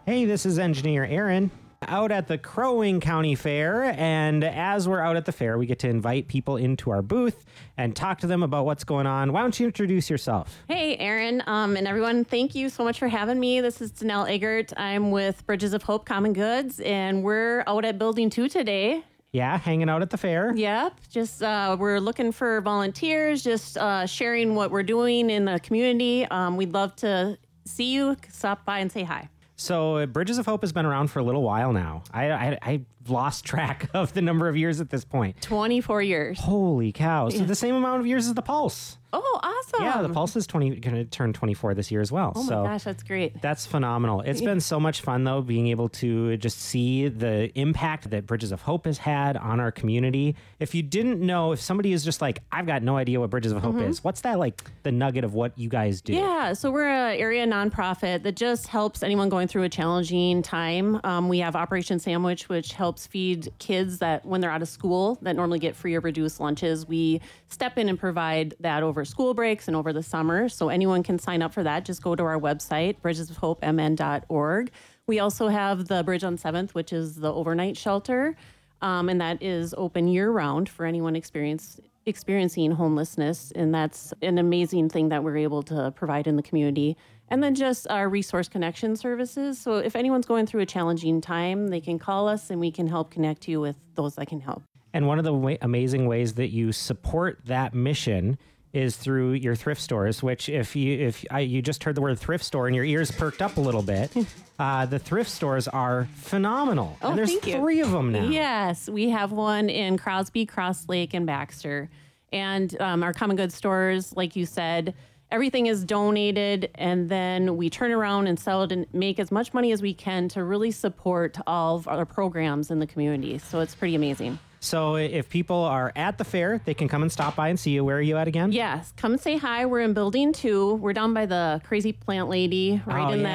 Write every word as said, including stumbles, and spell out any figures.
Hey, this is Engineer Aaron out at the Crow Wing County Fair, and as we're out at the fair, we get to invite people into our booth and talk to them about what's going on. Why don't you introduce yourself? Hey, Aaron, um, and everyone, thank you so much for having me. This is Danelle Eggert. I'm with Bridges of Hope Common Goods, and we're out at Building two today. Yeah, hanging out at the fair. Yep, just uh, we're looking for volunteers, just uh, sharing what we're doing in the community. Um, we'd love to see you, stop by and say hi. So uh, Bridges of Hope has been around for a little while now. I, I, I lost track of the number of years at this point. twenty-four years. Holy cow. So Yeah. the same amount of years as the Pulse. Oh, awesome. Yeah, the Pulse is twenty, going to turn twenty-four this year as well. Oh my so gosh, that's great. That's phenomenal. It's been so much fun, though, being able to just see the impact that Bridges of Hope has had on our community. If you didn't know, if somebody is just like, I've got no idea what Bridges of Hope is, what's that like, the nugget of what you guys do? Yeah, so we're an area nonprofit that just helps anyone going through a challenging time. Um, we have Operation Sandwich, which helps feed kids that when they're out of school that normally get free or reduced lunches. We step in and provide that over school breaks and over the summer. So anyone can sign up for that. Just go to our website, bridges of hope m n dot org. We also have the Bridge on seventh, which is the overnight shelter. Um, and that is open year round for anyone experience, experiencing homelessness. And that's an amazing thing that we're able to provide in the community. And then just our resource connection services. So if anyone's going through a challenging time, they can call us and we can help connect you with those that can help. And one of the way, amazing ways that you support that mission is through your thrift stores, which if you if I, you just heard the word thrift store and your ears perked up a little bit, uh, the thrift stores are phenomenal. Oh, and there's thank you. three of them now. Yes, we have one in Crosby, Cross Lake, and Baxter. And um, our common goods stores, like you said, everything is donated, and then we turn around and sell it and make as much money as we can to really support all of our programs in the community. So it's pretty amazing. So if people are at the fair, they can come and stop by and see you. Where are you at again? Yes, come say hi. We're in Building two. We're down by the Crazy Plant Lady, right Oh, in yeah.